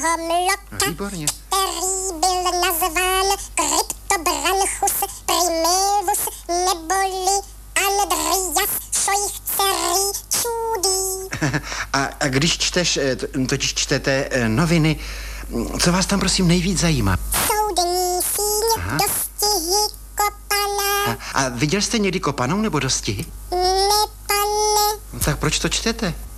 Homlota, Výborně. který byl nazván Cryptobranchus primevus neboli Andreas Scheuchzeri Čudý. A když čteš, totiž čtete noviny, co vás tam prosím nejvíc zajímá? Soudní síň, dostihy, kopaná. A viděl jste někdy kopanou nebo dostihy? Ne, pane. No tak proč to čtete?